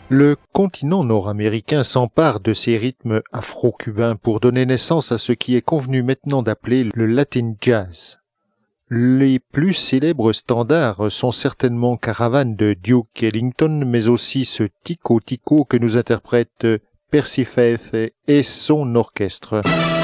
Le continent nord-américain s'empare de ces rythmes afro-cubains pour donner naissance à ce qui est convenu maintenant d'appeler le Latin Jazz. Les plus célèbres standards sont certainement Caravane de Duke Ellington, mais aussi ce Tico Tico que nous interprète Percy Faith et son orchestre.